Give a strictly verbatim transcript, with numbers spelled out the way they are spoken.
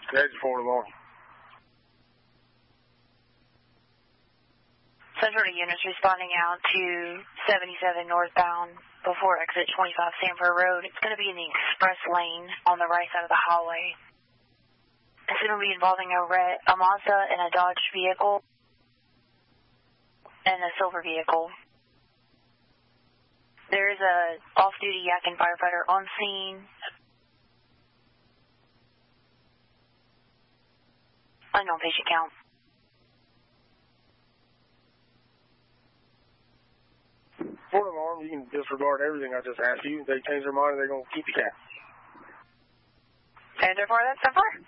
That's four alarm. Central units responding out to seventy-seven northbound before exit twenty-five Sanford Road. It's going to be in the express lane on the right side of the highway. It's going to be involving a red, a Mazda and a Dodge vehicle and a silver vehicle. There is a off-duty Yakin firefighter on scene. Unknown patient count. For the alarm, you can disregard everything I just asked you. If they change their mind, they're going to keep you cat. And therefore, that's so far.